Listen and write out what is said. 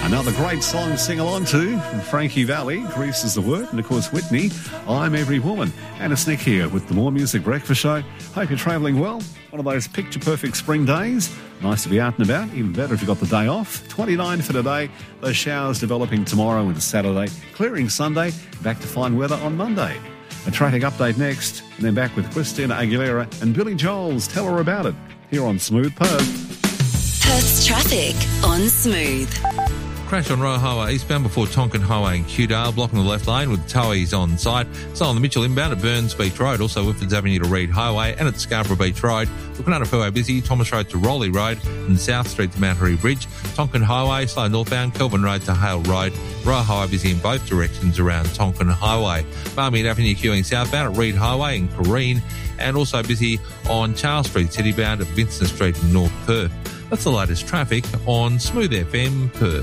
Another great song to sing along to from Frankie Valli. Grease is the word. And, of course, Whitney, I'm Every Woman. And it's Nick here with the More Music Breakfast Show. Hope you're travelling well. One of those picture-perfect spring days. Nice to be out and about. Even better if you've got the day off. 29 for today. Those showers developing tomorrow into Saturday. Clearing Sunday. Back to fine weather on Monday. A traffic update next. And then back with Christina Aguilera and Billy Joel's Tell Her About It. Here on Smooth Perth. Perth's traffic on Smooth. Crash on Royal Highway eastbound before Tonkin Highway in Kewdale, blocking the left lane with towies on site. So on the Mitchell inbound at Burns Beach Road, also Whiffords Avenue to Reed Highway, and at Scarborough Beach Road. Looking at a freeway busy, Thomas Road to Rowley Road and South Street to Mount Harry Bridge. Tonkin Highway, slow northbound, Kelvin Road to Hale Road. Royal Highway busy in both directions around Tonkin Highway. Barmead Avenue queuing southbound at Reed Highway in Careen, and also busy on Charles Street citybound at Vincent Street in North Perth. That's the latest traffic on Smooth FM Perth.